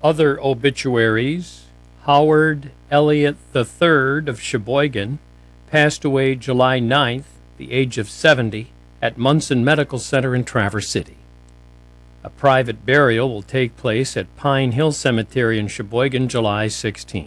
Other obituaries: Howard Elliott III of Sheboygan passed away July 9th, the age of 70, at Munson Medical Center in Traverse City. A private burial will take place at Pine Hill Cemetery in Sheboygan July 16th.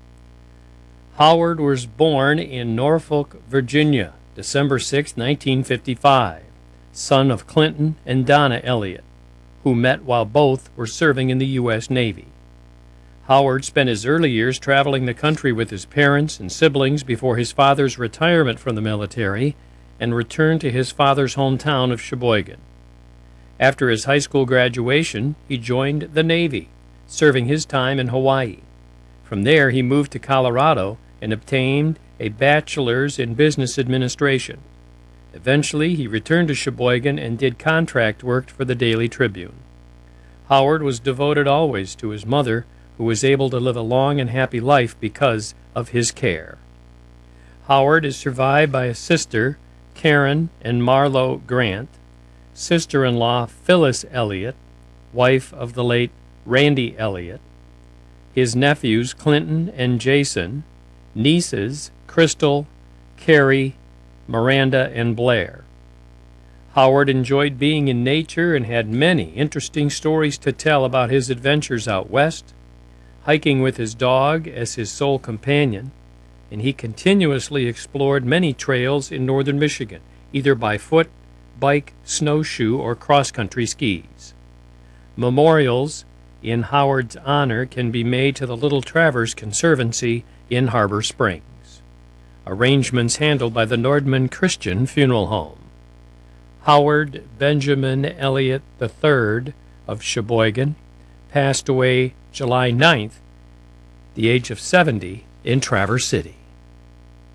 Howard was born in Norfolk, Virginia, December 6, 1955, son of Clinton and Donna Elliott, who met while both were serving in the U.S. Navy. Howard spent his early years traveling the country with his parents and siblings before his father's retirement from the military and returned to his father's hometown of Sheboygan. After his high school graduation, he joined the Navy, serving his time in Hawaii. From there, he moved to Colorado and obtained a bachelor's in business administration. Eventually, he returned to Sheboygan and did contract work for the Daily Tribune. Howard was devoted always to his mother, who was able to live a long and happy life because of his care. Howard is survived by a sister, Karen and Marlo Grant, sister-in-law Phyllis Elliott, wife of the late Randy Elliott, his nephews Clinton and Jason, nieces Crystal, Carrie, Miranda, and Blair. Howard enjoyed being in nature and had many interesting stories to tell about his adventures out west, hiking with his dog as his sole companion, and he continuously explored many trails in northern Michigan, either by foot, bike, snowshoe, or cross-country skis. Memorials in Howard's honor can be made to the Little Traverse Conservancy in Harbor Springs. Arrangements handled by the Nordman Christian Funeral Home. Howard Benjamin Elliott III of Sheboygan passed away July 9th, the age of 70, in Traverse City.